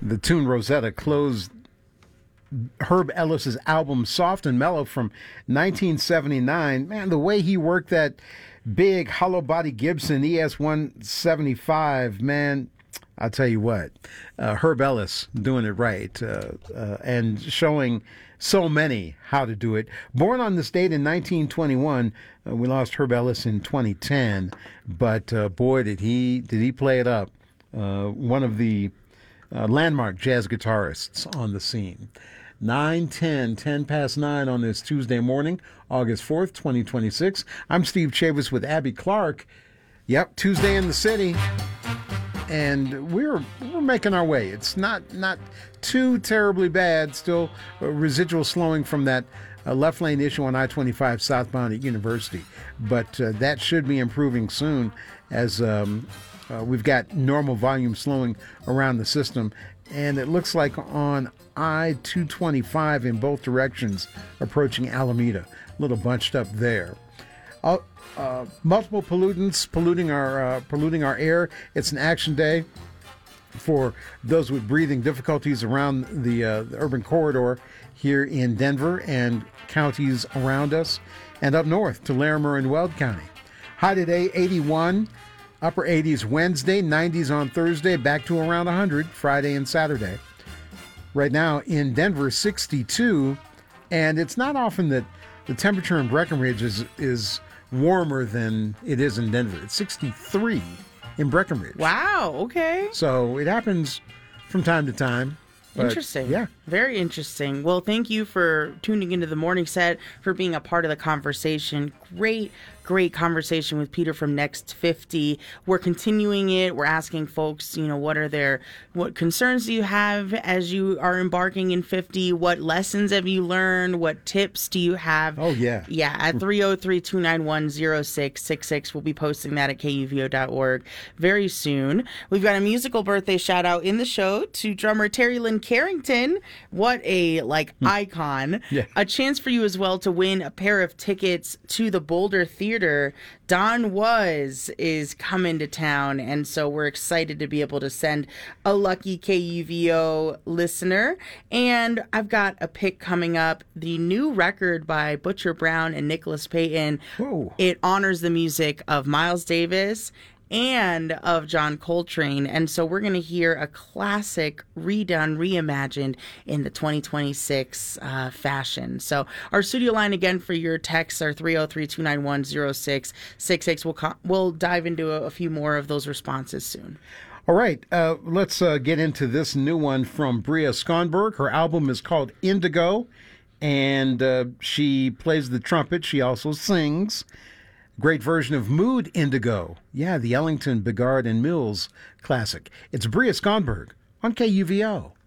The tune Rosetta closed Herb Ellis's album Soft and Mellow from 1979. Man, the way he worked that big hollow body Gibson ES 175, man, I'll tell you what, Herb Ellis doing it right and showing so many how to do it. Born on this date in 1921, we lost Herb Ellis in 2010, but boy, did he play it up. One of the landmark jazz guitarists on the scene. 10 past 9 on this Tuesday morning, August 4th, 2026. I'm Steve Chavis with Abby Clark. Yep, Tuesday in the city. And we're making our way. It's not too terribly bad. Still residual slowing from that left lane issue on I-25 southbound at University. But that should be improving soon as we've got normal volume slowing around the system. And it looks like on I-225 in both directions approaching Alameda. A little bunched up there. Multiple pollutants polluting our air. It's an action day for those with breathing difficulties around the urban corridor here in Denver and counties around us, and up north to Larimer and Weld County. High today, 81. Upper 80s Wednesday, 90s on Thursday, back to around 100 Friday and Saturday. Right now in Denver, 62, and it's not often that the temperature in Breckenridge is warmer than it is in Denver. It's 63 in Breckenridge. Wow, okay. So it happens from time to time. Interesting. Yeah. Very interesting. Well, thank you for tuning into the morning set, for being a part of the conversation. Great conversation with Peter from Next 50. We're continuing it. We're asking folks, what concerns do you have as you are embarking in 50? What lessons have you learned? What tips do you have? Oh, yeah. Yeah, at 303-291-0666. We'll be posting that at kuvo.org very soon. We've got a musical birthday shout out in the show to drummer Terry Lynn Carrington. What a icon. Yeah. A chance for you as well to win a pair of tickets to the Boulder Theater. Don Was is coming to town, and so we're excited to be able to send a lucky KUVO listener. And I've got a pick coming up, the new record by Butcher Brown and Nicholas Payton. Whoa. It honors the music of Miles Davis and of John Coltrane. And so we're going to hear a classic redone, reimagined in the 2026 fashion. So our studio line again for your texts are 303-291-0666. We'll dive into a few more of those responses soon. All right, let's get into this new one from Bria Skonberg. Her album is called Indigo, and she plays the trumpet. She also sings. Great version of Mood Indigo. Yeah, the Ellington, Bigard, and Mills classic. It's Bria Skonberg on KUVO.